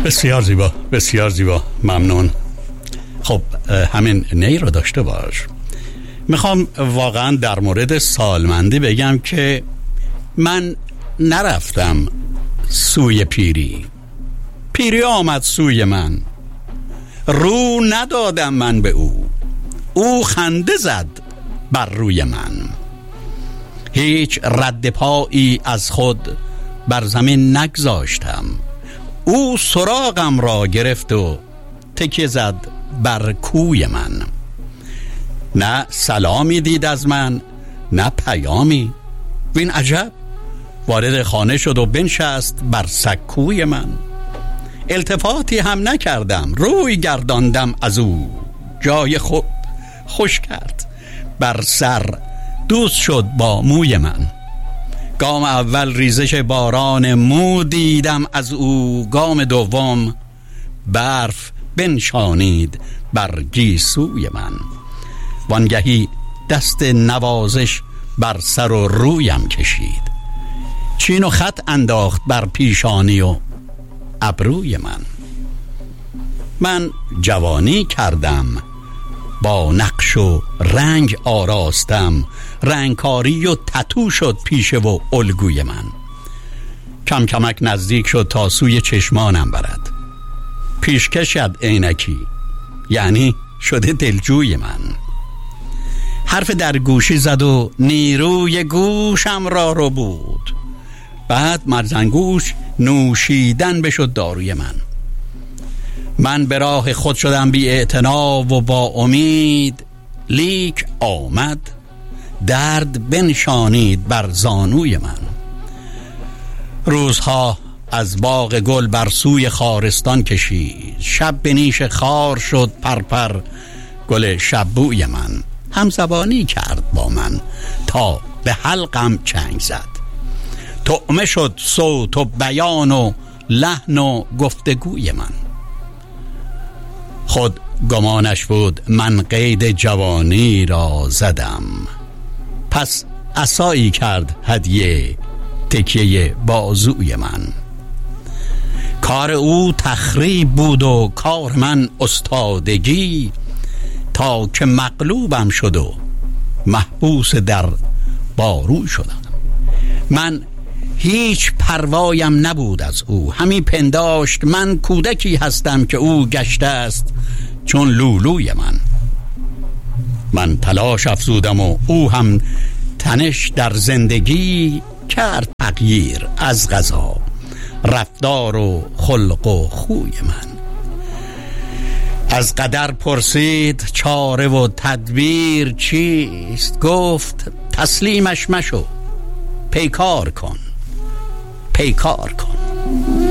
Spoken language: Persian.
بسیار زیبا، بسیار زیبا، ممنون. خب همین نی رو داشته باش. میخوام واقعا در مورد سالمندی بگم که من نرفتم سوی پیری، پیری آمد سوی من، رو ندادم من به او خنده زد بر روی من. هیچ رد پایی از خود بر زمین نگذاشتم، او سراغم را گرفت و تکیه زد بر کوی من. نه سلامی دید از من، نه پیامی، وین عجب وارد خانه شد و بنشست بر سکوی من. التفاتی هم نکردم، روی گرداندم از او، جای خود خوش کرد بر سر، دوست شد با موی من. گام اول ریزش باران مو دیدم از او، گام دوم برف بنشانید بر گیسوی من. وانگهی دست نوازش بر سر و رویم کشید، چین و خط انداخت بر پیشانی و ابروی من. من جوانی کردم، با نقش و رنگ آراستم، رنگکاری و تتو شد پیشه و الگوی من. کم کمک نزدیک شد تا سوی چشمانم برد، پیشکشد عینکی، یعنی شده دلجوی من. حرف در گوشی زد و نیروی گوشم را رو بود، بعد مرزنگوش نوشیدن بشد داروی من. من به راه خود شدم بی اعتنا و با امید، لیک آمد درد بنشانید بر زانوی من. روزها از باغ گل بر سوی خارستان کشید، شب به نیش خار شد پرپر گل شببوی من. همزبانی کرد با من تا به حلقم چنگ زد، طعمه شد صوت و بیان و لحن و گفتگوی من. خود گمانش بود من قید جوانی را زدم، پس عصایی کرد هدیه تکیه بازوی من. کار او تخریب بود و کار من استادگی، تا که مغلوبم شد و محبوس در بارو شدم. من هیچ پروایم نبود از او، همی پنداشت من کودکی هستم که او گشته است چون لولوی من. من تلاش افزودم و او هم تنش در زندگی کرد تغییر از قضا، رفتار و خلق و خوی من. از قدر پرسید چاره و تدبیر چیست، گفت تسلیمش مشو، پیکار کن پیکار کن.